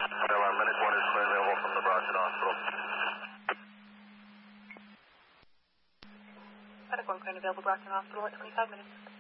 Medic 1 is clearly available from the Brockton Hospital. Medic 1 currently available, Brockton Hospital at 25 minutes.